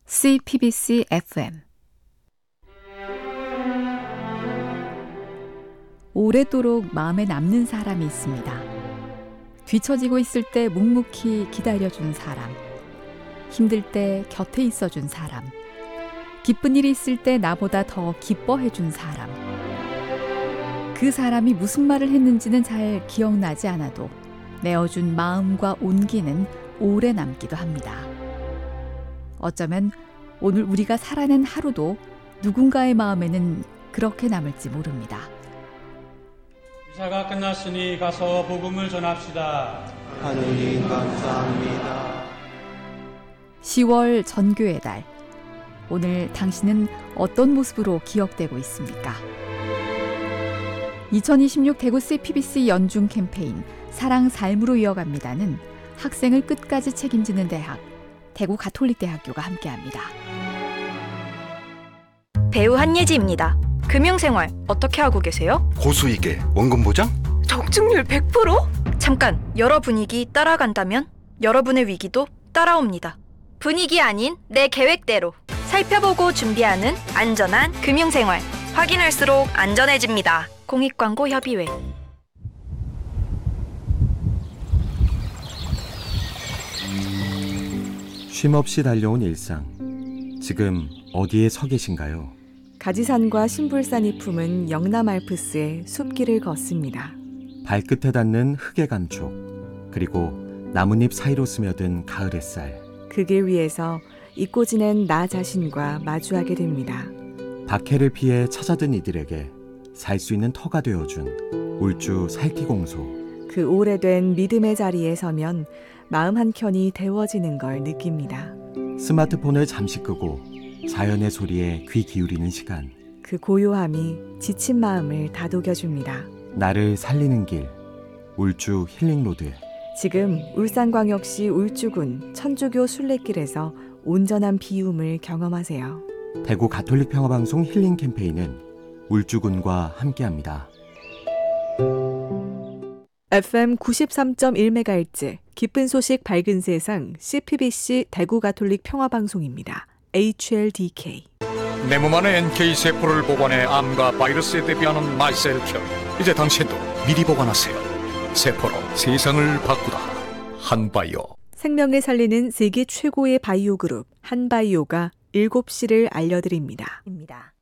CPBC FM 오래도록 마음에 남는 사람이 있습니다. 뒤처지고 있을 때 묵묵히 기다려준 사람, 힘들 때 곁에 있어준 사람, 기쁜 일이 있을 때 나보다 더 기뻐해준 사람. 그 사람이 무슨 말을 했는지는 잘 기억나지 않아도 내어준 마음과 온기는 오래 남기도 합니다. 어쩌면 오늘 우리가 살아낸 하루도 누군가의 마음에는 그렇게 남을지 모릅니다. 미사가 끝났으니 가서 복음을 전합시다. 하느님 감사합니다. 10월 전교의 달. 오늘 당신은 어떤 모습으로 기억되고 있습니까? 2026 대구 CPBC 연중 캠페인 사랑 삶으로 이어갑니다는 학생을 끝까지 책임지는 대학 대구 가톨릭대학교가 함께합니다. 배우 한예지입니다. 금융생활 어떻게 하고 계세요? 고수익에 원금 보장? 적중률 100%? 잠깐, 여러 분위기 따라간다면 여러분의 위기도 따라옵니다. 분위기 아닌 내 계획대로 살펴보고 준비하는 안전한 금융생활. 확인할수록 안전해집니다. 공익광고협의회. 쉼없이 달려온 일상. 지금 어디에 서 계신가요? 가지산과 신불산이 품은 영남 알프스의 숲길을 걷습니다. 발끝에 닿는 흙의 감촉, 그리고 나뭇잎 사이로 스며든 가을 햇살. 그 길 위에서 잊고 지낸 나 자신과 마주하게 됩니다. 박해를 피해 찾아든 이들에게 살 수 있는 터가 되어준 울주 살기공소. 그 오래된 믿음의 자리에 서면 마음 한켠이 데워지는 걸 느낍니다. 스마트폰을 잠시 끄고 자연의 소리에 귀 기울이는 시간. 그 고요함이 지친 마음을 다독여줍니다. 나를 살리는 길, 울주 힐링로드. 지금 울산광역시 울주군 천주교 순례길에서 온전한 비움을 경험하세요. 대구 가톨릭 평화방송 힐링 캠페인은 울주군과 함께합니다. FM 93.1MHz 기쁜 소식 밝은 세상 CPBC 대구 가톨릭 평화방송입니다. HLDK. 내 몸 안에 NK세포를 보관해 암과 바이러스에 대비하는 말셀큐. 이제 당신도 미리 보관하세요. 세포로 세상을 바꾸다. 한바이오. 생명을 살리는 세계 최고의 바이오 그룹 한바이오가 7시를 알려드립니다.